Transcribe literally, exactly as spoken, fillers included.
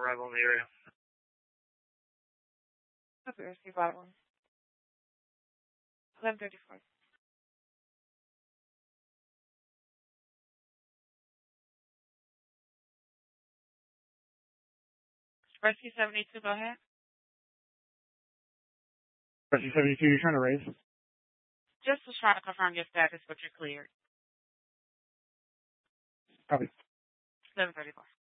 arrival in the area. Okay, receive that one. eleven thirty-four. Rescue seventy-two, go ahead. Rescue seventy-two, you're trying to raise? Just was trying to confirm your status, but you're cleared. Copy. eleven thirty-four.